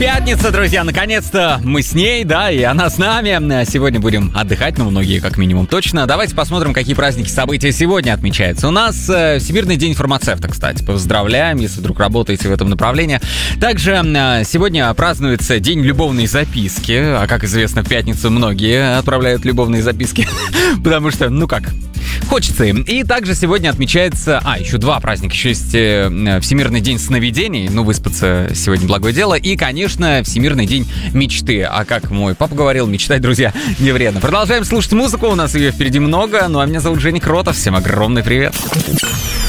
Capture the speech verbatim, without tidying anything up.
Пятница, друзья, наконец-то мы с ней, да, и она с нами. Сегодня будем отдыхать, ну, многие как минимум точно. Давайте посмотрим, какие праздники, события сегодня отмечаются. У нас э, Всемирный день фармацевта, кстати, поздравляем, если вдруг работаете в этом направлении. Также э, сегодня празднуется День любовной записки, а, как известно, в пятницу многие отправляют любовные записки, потому что, ну как... Хочется им. И также сегодня отмечается... А, еще два праздника. Еще есть э, Всемирный день сновидений. Ну, выспаться сегодня благое дело. И, конечно, Всемирный день мечты. А как мой папа говорил, мечтать, друзья, не вредно. Продолжаем слушать музыку. У нас ее впереди много. Ну, а меня зовут Женя Кротов. Всем огромный привет.